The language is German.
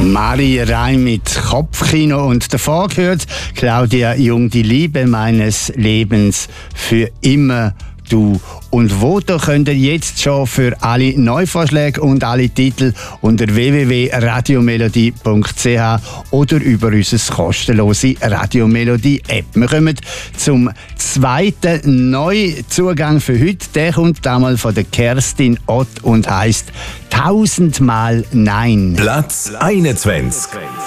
Marie Reim mit Kopfkino und davor gehört Claudia Jung, die Liebe meines Lebens für immer du. Und Voto könnt ihr jetzt schon für alle Neuvorschläge und alle Titel unter www.radiomelodie.ch oder über unser kostenlose Radiomelodie-App. Wir kommen zum zweiten Neuzugang für heute. Der kommt damals von der Kerstin Ott und heisst 1000-mal Nein. Platz 21.